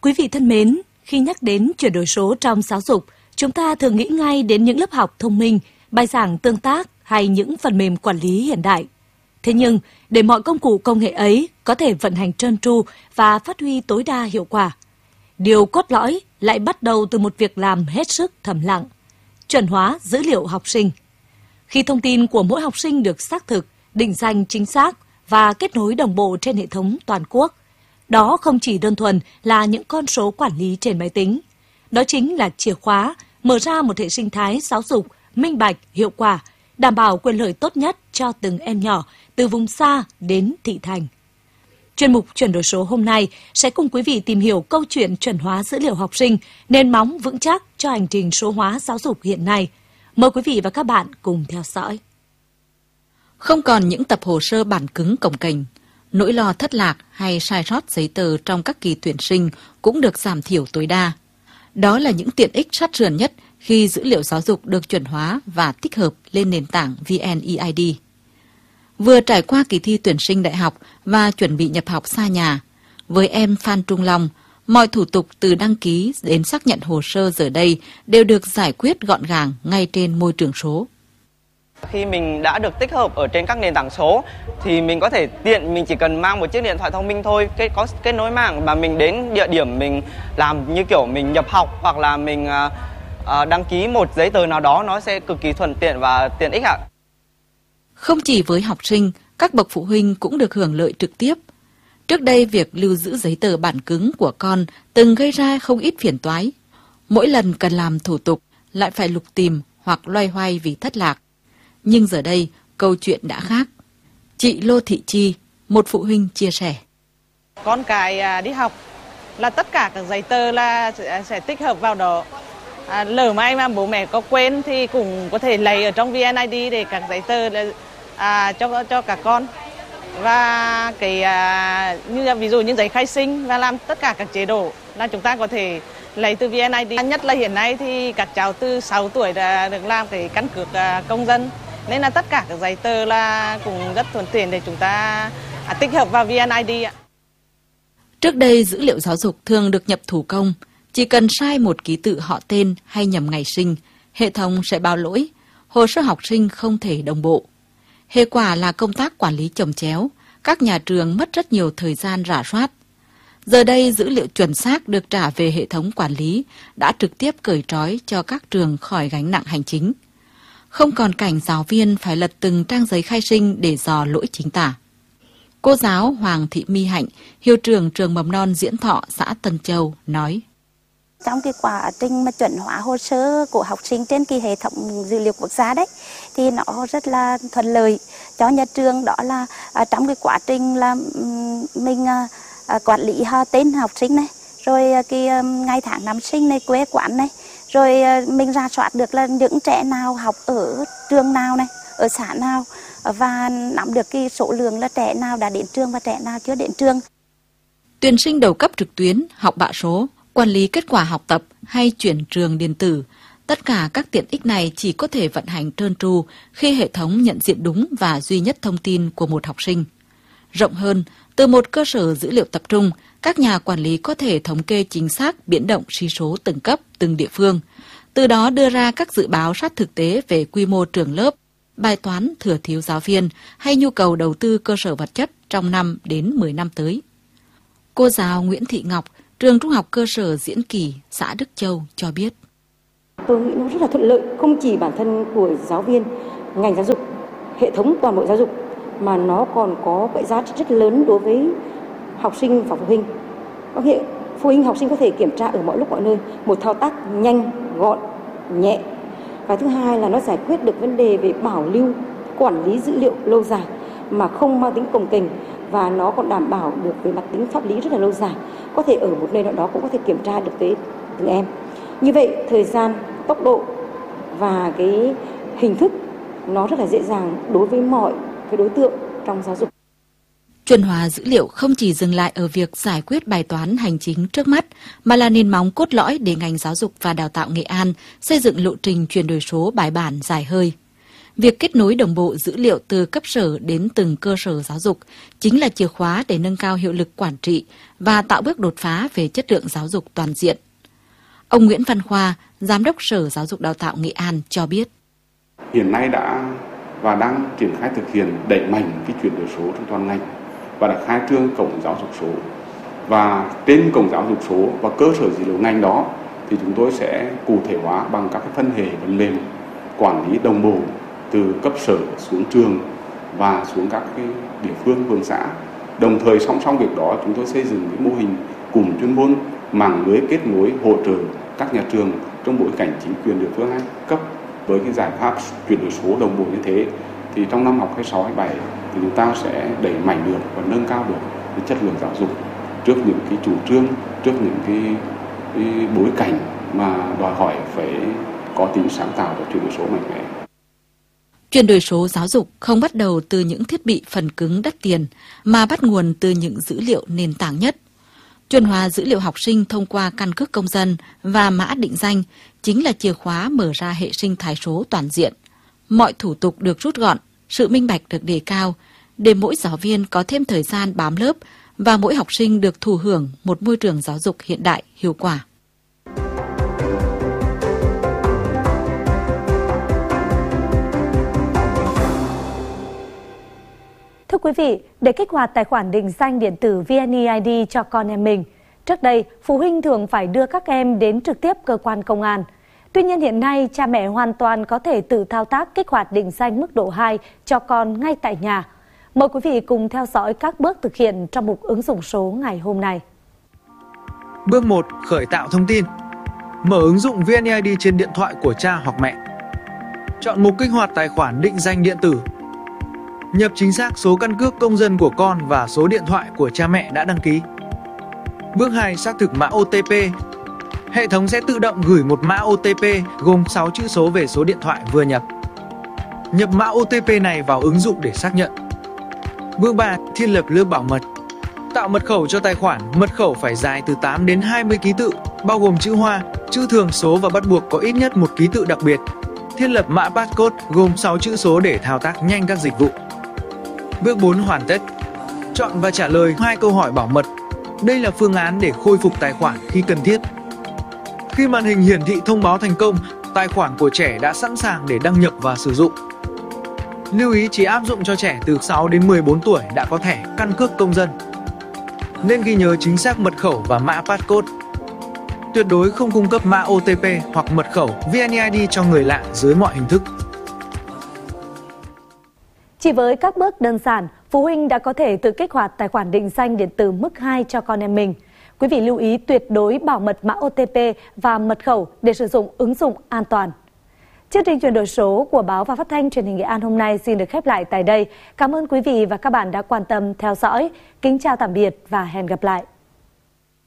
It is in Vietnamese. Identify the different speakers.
Speaker 1: Quý vị thân mến, khi nhắc đến chuyển đổi số trong giáo dục, chúng ta thường nghĩ ngay đến những lớp học thông minh, bài giảng tương tác hay những phần mềm quản lý hiện đại. Thế nhưng, để mọi công cụ công nghệ ấy có thể vận hành trơn tru và phát huy tối đa hiệu quả, điều cốt lõi lại bắt đầu từ một việc làm hết sức thầm lặng: chuẩn hóa dữ liệu học sinh. Khi thông tin của mỗi học sinh được xác thực, định danh chính xác và kết nối đồng bộ trên hệ thống toàn quốc, đó không chỉ đơn thuần là những con số quản lý trên máy tính. Đó chính là chìa khóa mở ra một hệ sinh thái giáo dục minh bạch, hiệu quả, đảm bảo quyền lợi tốt nhất cho từng em nhỏ từ vùng xa đến thị thành. Chuyên mục chuyển đổi số hôm nay sẽ cùng quý vị tìm hiểu câu chuyện chuẩn hóa dữ liệu học sinh, nền móng vững chắc cho hành trình số hóa giáo dục hiện nay. Mời quý vị và các bạn cùng theo dõi.
Speaker 2: Không còn những tập hồ sơ bản cứng cồng kềnh, nỗi lo thất lạc hay sai sót giấy tờ trong các kỳ tuyển sinh cũng được giảm thiểu tối đa. Đó là những tiện ích sát sườn nhất khi dữ liệu giáo dục được chuẩn hóa và tích hợp lên nền tảng VNeID. Vừa trải qua kỳ thi tuyển sinh đại học và chuẩn bị nhập học xa nhà, với em Phan Trung Long, mọi thủ tục từ đăng ký đến xác nhận hồ sơ giờ đây đều được giải quyết gọn gàng ngay trên môi trường số.
Speaker 3: Khi mình đã được tích hợp ở trên các nền tảng số thì mình có thể tiện, mình chỉ cần mang một chiếc điện thoại thông minh thôi, có kết nối mạng và mình đến địa điểm mình làm như kiểu mình nhập học hoặc là mình đăng ký một giấy tờ nào đó, nó sẽ cực kỳ thuận tiện và tiện ích ạ.
Speaker 2: Không chỉ với học sinh, các bậc phụ huynh cũng được hưởng lợi trực tiếp. Trước đây, việc lưu giữ giấy tờ bản cứng của con từng gây ra không ít phiền toái. Mỗi lần cần làm thủ tục lại phải lục tìm hoặc loay hoay vì thất lạc. Nhưng giờ đây, câu chuyện đã khác. Chị Lô Thị Chi, một phụ huynh chia sẻ.
Speaker 4: Con cái đi học là tất cả các giấy tờ là sẽ tích hợp vào đó. Lỡ may mà bố mẹ có quên thì cũng có thể lấy ở trong VNeID để các giấy tờ cho các con. Và như ví dụ những giấy khai sinh và làm tất cả các chế độ là chúng ta có thể lấy từ VNeID. Nhất là hiện nay thì các cháu từ 6 tuổi đã được làm cái căn cước công dân. Nên là tất cả các giấy tờ là cũng rất thuận tiện để chúng ta tích hợp vào VNeID ạ.
Speaker 2: Trước đây, dữ liệu giáo dục thường được nhập thủ công. Chỉ cần sai một ký tự họ tên hay nhầm ngày sinh, hệ thống sẽ báo lỗi, hồ sơ học sinh không thể đồng bộ. Hệ quả là công tác quản lý chồng chéo, các nhà trường mất rất nhiều thời gian rà soát. Giờ đây, dữ liệu chuẩn xác được trả về hệ thống quản lý đã trực tiếp cởi trói cho các trường khỏi gánh nặng hành chính. Không còn cảnh giáo viên phải lật từng trang giấy khai sinh để dò lỗi chính tả. Cô giáo Hoàng Thị My Hạnh, hiệu trưởng trường mầm non Diễn Thọ, xã Tân Châu, nói.
Speaker 5: Trong cái quá trình mà chuẩn hóa hồ sơ của học sinh trên cái hệ thống dữ liệu quốc gia đấy thì nó rất là thuận lợi cho nhà trường. Đó là trong cái quá trình là mình quản lý tên học sinh này, rồi cái ngày tháng năm sinh này, quê quán này, rồi mình rà soát được là những trẻ nào học ở trường nào này, ở xã nào, và nắm được cái số lượng là trẻ nào đã đến trường và trẻ nào chưa đến trường.
Speaker 2: Tuyển sinh đầu cấp trực tuyến, học bạ số, quản lý kết quả học tập hay chuyển trường điện tử, tất cả các tiện ích này chỉ có thể vận hành trơn tru khi hệ thống nhận diện đúng và duy nhất thông tin của một học sinh. Rộng hơn, từ một cơ sở dữ liệu tập trung, các nhà quản lý có thể thống kê chính xác biến động sĩ số từng cấp, từng địa phương, từ đó đưa ra các dự báo sát thực tế về quy mô trường lớp, bài toán thừa thiếu giáo viên hay nhu cầu đầu tư cơ sở vật chất trong 5 đến 10 năm tới. Cô giáo Nguyễn Thị Ngọc, trường trung học cơ sở Diễn Kỳ, xã Đức Châu cho biết.
Speaker 6: Tôi nghĩ nó rất là thuận lợi, không chỉ bản thân của giáo viên, ngành giáo dục, hệ thống toàn bộ giáo dục, mà nó còn có cái giá trị rất lớn đối với học sinh và phụ huynh. Phụ huynh học sinh có thể kiểm tra ở mọi lúc mọi nơi, một thao tác nhanh, gọn, nhẹ. Và thứ hai là nó giải quyết được vấn đề về bảo lưu, quản lý dữ liệu lâu dài mà không mang tính cồng kềnh, và nó còn đảm bảo được về mặt tính pháp lý rất là lâu dài. Có thể ở một nơi nào đó cũng có thể kiểm tra được với từng em. Như vậy, thời gian, tốc độ và cái hình thức nó rất là dễ dàng đối với mọi cái đối tượng trong giáo dục.
Speaker 2: Chuẩn hóa dữ liệu không chỉ dừng lại ở việc giải quyết bài toán hành chính trước mắt, mà là nền móng cốt lõi để ngành giáo dục và đào tạo Nghệ An xây dựng lộ trình chuyển đổi số bài bản dài hơi. Việc kết nối đồng bộ dữ liệu từ cấp sở đến từng cơ sở giáo dục chính là chìa khóa để nâng cao hiệu lực quản trị và tạo bước đột phá về chất lượng giáo dục toàn diện. Ông Nguyễn Văn Khoa, Giám đốc Sở Giáo dục Đào tạo Nghệ An cho biết.
Speaker 7: Hiện nay đã và đang triển khai thực hiện đẩy mạnh cái chuyển đổi số trong toàn ngành và đã khai trương cổng giáo dục số. Và trên cổng giáo dục số và cơ sở dữ liệu ngành đó thì chúng tôi sẽ cụ thể hóa bằng các phân hệ phần mềm quản lý đồng bộ từ cấp sở xuống trường và xuống các cái địa phương phường xã. Đồng thời song song việc đó chúng tôi xây dựng cái mô hình cụm chuyên môn mạng lưới kết nối hỗ trợ các nhà trường trong bối cảnh chính quyền địa phương hai cấp. Với cái giải pháp chuyển đổi số đồng bộ như thế thì trong năm học 26-27 thì chúng ta sẽ đẩy mạnh được và nâng cao được cái chất lượng giáo dục trước những cái chủ trương, trước những cái bối cảnh mà đòi hỏi phải có tính sáng tạo và chuyển đổi số mạnh mẽ.
Speaker 2: Chuyển đổi số giáo dục không bắt đầu từ những thiết bị phần cứng đắt tiền mà bắt nguồn từ những dữ liệu nền tảng nhất. Chuẩn hóa dữ liệu học sinh thông qua căn cước công dân và mã định danh chính là chìa khóa mở ra hệ sinh thái số toàn diện. Mọi thủ tục được rút gọn, sự minh bạch được đề cao, để mỗi giáo viên có thêm thời gian bám lớp và mỗi học sinh được thụ hưởng một môi trường giáo dục hiện đại, hiệu quả.
Speaker 1: Thưa quý vị, để kích hoạt tài khoản định danh điện tử VNeID cho con em mình, trước đây phụ huynh thường phải đưa các em đến trực tiếp cơ quan công an. Tuy nhiên hiện nay, cha mẹ hoàn toàn có thể tự thao tác kích hoạt định danh mức độ 2 cho con ngay tại nhà. Mời quý vị cùng theo dõi các bước thực hiện trong mục ứng dụng số ngày hôm nay.
Speaker 8: Bước 1. Khởi tạo thông tin. Mở ứng dụng VNeID trên điện thoại của cha hoặc mẹ. Chọn mục kích hoạt tài khoản định danh điện tử. Nhập chính xác số căn cước công dân của con và số điện thoại của cha mẹ đã đăng ký. Bước 2. Xác thực mã OTP. Hệ thống sẽ tự động gửi một mã OTP gồm 6 chữ số về số điện thoại vừa nhập. Nhập mã OTP này vào ứng dụng để xác nhận. Bước 3. Thiết lập lớp bảo mật. Tạo mật khẩu cho tài khoản. Mật khẩu phải dài từ 8 đến 20 ký tự, bao gồm chữ hoa, chữ thường số và bắt buộc có ít nhất một ký tự đặc biệt. Thiết lập mã passcode gồm 6 chữ số để thao tác nhanh các dịch vụ. Bước 4. Hoàn tất. Chọn và trả lời 2 câu hỏi bảo mật. Đây là phương án để khôi phục tài khoản khi cần thiết. Khi màn hình hiển thị thông báo thành công, tài khoản của trẻ đã sẵn sàng để đăng nhập và sử dụng. Lưu ý chỉ áp dụng cho trẻ từ 6 đến 14 tuổi đã có thẻ căn cước công dân. Nên ghi nhớ chính xác mật khẩu và mã passcode. Tuyệt đối không cung cấp mã OTP hoặc mật khẩu VNeID cho người lạ dưới mọi hình thức.
Speaker 1: Chỉ với các bước đơn giản, phụ huynh đã có thể tự kích hoạt tài khoản định danh điện tử mức 2 cho con em mình. Quý vị lưu ý tuyệt đối bảo mật mã OTP và mật khẩu để sử dụng ứng dụng an toàn. Chương trình chuyển đổi số của Báo và Phát thanh Truyền hình Nghệ An hôm nay xin được khép lại tại đây. Cảm ơn quý vị và các bạn đã quan tâm theo dõi. Kính chào tạm biệt và hẹn gặp lại.